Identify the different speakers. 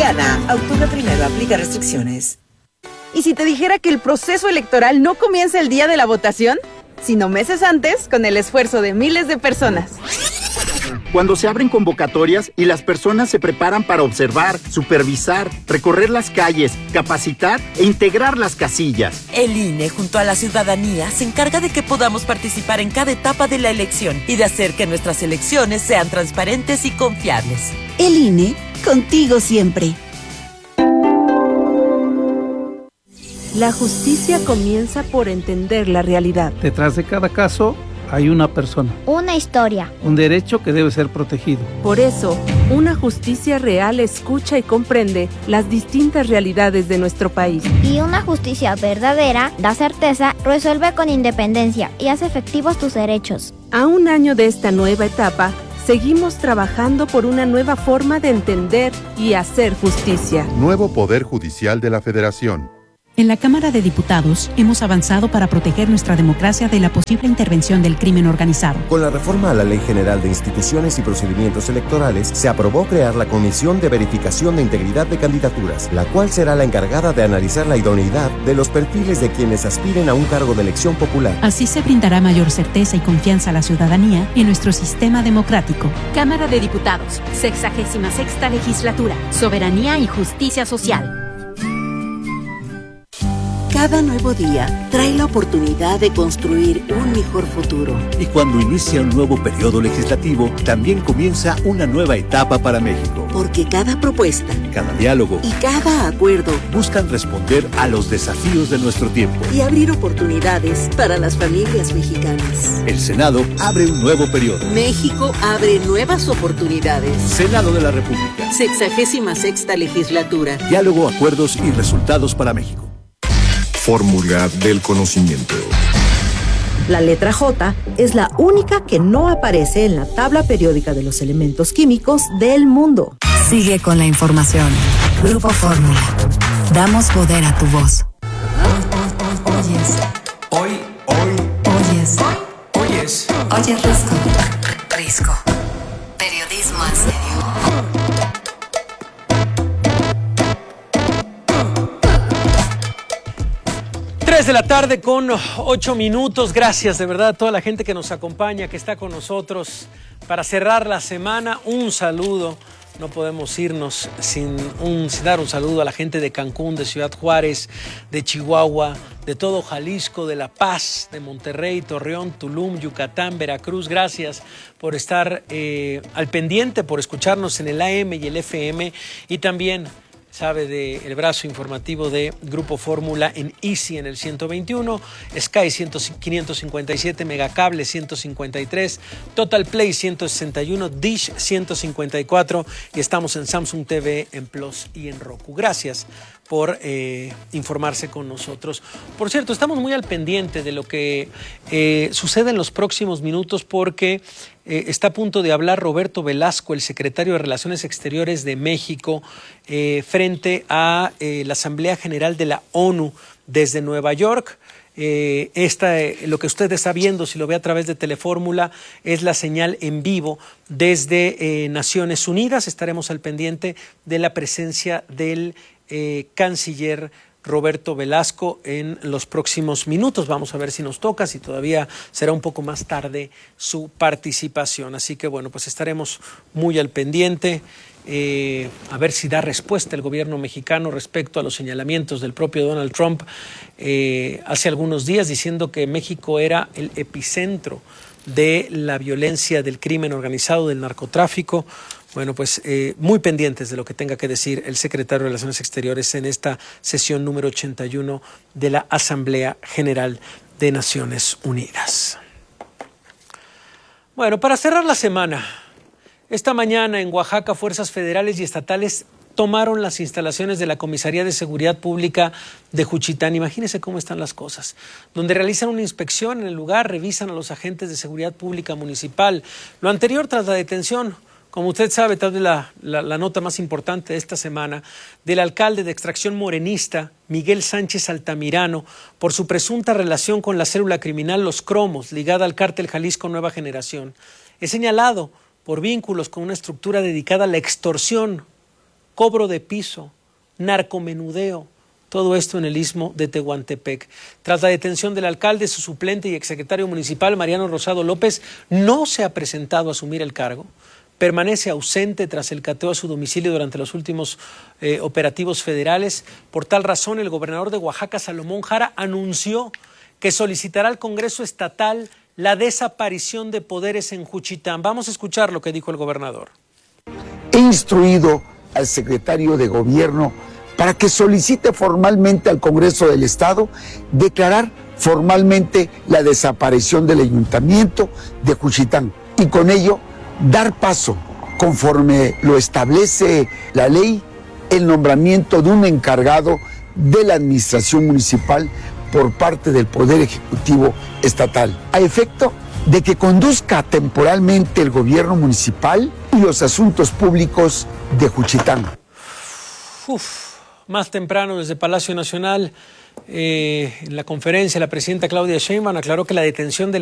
Speaker 1: Soriana, a octubre 1 aplica restricciones.
Speaker 2: ¿Y si te dijera que el proceso electoral no comienza el día de la votación, sino meses antes, con el esfuerzo de miles de personas?
Speaker 3: Cuando se abren convocatorias y las personas se preparan para observar, supervisar, recorrer las calles, capacitar e integrar las casillas.
Speaker 4: El INE, junto a la ciudadanía, se encarga de que podamos participar en cada etapa de la elección y de hacer que nuestras elecciones sean transparentes y confiables.
Speaker 5: El INE, contigo siempre.
Speaker 6: La justicia comienza por entender la realidad.
Speaker 7: Detrás de cada caso hay una persona.
Speaker 8: Una historia.
Speaker 7: Un derecho que debe ser protegido.
Speaker 6: Por eso, una justicia real escucha y comprende las distintas realidades de nuestro país.
Speaker 8: Y una justicia verdadera da certeza, resuelve con independencia y hace efectivos tus derechos.
Speaker 6: A un año de esta nueva etapa, seguimos trabajando por una nueva forma de entender y hacer justicia.
Speaker 9: Nuevo Poder Judicial de la Federación.
Speaker 10: En la Cámara de Diputados hemos avanzado para proteger nuestra democracia de la posible intervención del crimen organizado.
Speaker 11: Con la reforma a la Ley General de Instituciones y Procedimientos Electorales, se aprobó crear la Comisión de Verificación de Integridad de Candidaturas, la cual será la encargada de analizar la idoneidad de los perfiles de quienes aspiren a un cargo de elección popular.
Speaker 10: Así se brindará mayor certeza y confianza a la ciudadanía en nuestro sistema democrático.
Speaker 12: Cámara de Diputados, 66ª Legislatura, Soberanía y Justicia Social.
Speaker 5: Cada nuevo día trae la oportunidad de construir un mejor futuro.
Speaker 13: Y cuando inicia un nuevo periodo legislativo, también comienza una nueva etapa para México.
Speaker 5: Porque cada propuesta,
Speaker 13: cada diálogo
Speaker 5: y cada acuerdo
Speaker 13: buscan responder a los desafíos de nuestro tiempo
Speaker 5: y abrir oportunidades para las familias mexicanas.
Speaker 13: El Senado abre un nuevo periodo.
Speaker 5: México abre nuevas oportunidades.
Speaker 13: Senado de la República.
Speaker 5: 66ª Legislatura.
Speaker 13: Diálogo, acuerdos y resultados para México.
Speaker 9: Fórmula del conocimiento.
Speaker 14: La letra J es la única que no aparece en la tabla periódica de los elementos químicos del mundo.
Speaker 15: Sigue con la información. Grupo Fórmula. Damos poder a tu voz.
Speaker 16: Oyes.
Speaker 15: Oyes. Oyes Risco. Risco. Periodismo en serio.
Speaker 17: 3 de la tarde con 8 minutos. Gracias de verdad a toda la gente que nos acompaña, que está con nosotros para cerrar la semana. Un saludo. No podemos irnos sin dar un saludo a la gente de Cancún, de Ciudad Juárez, de Chihuahua, de todo Jalisco, de La Paz, de Monterrey, Torreón, Tulum, Yucatán, Veracruz. Gracias por estar al pendiente, por escucharnos en el AM y el FM, y también sabe del brazo informativo de Grupo Fórmula en Easy en el 121, Sky 557, Megacable 153, Total Play 161, Dish 154 y estamos en Samsung TV, en Plus y en Roku. Gracias por informarse con nosotros. Por cierto, estamos muy al pendiente de lo que sucede en los próximos minutos porque está a punto de hablar Roberto Velasco, el secretario de Relaciones Exteriores de México, frente a la Asamblea General de la ONU desde Nueva York. Lo que usted está viendo, si lo ve a través de Telefórmula, es la señal en vivo desde Naciones Unidas. Estaremos al pendiente de la presencia del canciller Roberto Velasco en los próximos minutos. Vamos a ver si nos toca, si todavía será un poco más tarde su participación. Así que bueno, pues estaremos muy al pendiente. A ver si da respuesta el gobierno mexicano respecto a los señalamientos del propio Donald Trump hace algunos días, diciendo que México era el epicentro de la violencia, del crimen organizado, del narcotráfico. Bueno, pues muy pendientes de lo que tenga que decir el secretario de Relaciones Exteriores en esta sesión número 81 de la Asamblea General de Naciones Unidas. Bueno, para cerrar la semana, esta mañana en Oaxaca, fuerzas federales y estatales tomaron las instalaciones de la Comisaría de Seguridad Pública de Juchitán. Imagínense cómo están las cosas, donde realizan una inspección en el lugar, revisan a los agentes de seguridad pública municipal. Lo anterior tras la detención, como usted sabe, tal vez la nota más importante de esta semana, del alcalde de extracción morenista, Miguel Sánchez Altamirano, por su presunta relación con la célula criminal Los Cromos, ligada al cártel Jalisco Nueva Generación. Es señalado por vínculos con una estructura dedicada a la extorsión cobro de piso, narcomenudeo, todo esto en el istmo de Tehuantepec. Tras la detención del alcalde, su suplente y exsecretario municipal, Mariano Rosado López, no se ha presentado a asumir el cargo. Permanece ausente tras el cateo a su domicilio durante los últimos operativos federales. Por tal razón, el gobernador de Oaxaca, Salomón Jara, anunció que solicitará al Congreso Estatal la desaparición de poderes en Juchitán. Vamos a escuchar lo que dijo el gobernador.
Speaker 18: He instruido al secretario de Gobierno para que solicite formalmente al Congreso del Estado declarar formalmente la desaparición del ayuntamiento de Juchitán y con ello dar paso, conforme lo establece la ley, el nombramiento de un encargado de la administración municipal por parte del Poder Ejecutivo Estatal, a efecto de que conduzca temporalmente el gobierno municipal y los asuntos públicos de Juchitán.
Speaker 17: Más temprano, desde Palacio Nacional, en la conferencia, la presidenta Claudia Sheinbaum aclaró que la detención del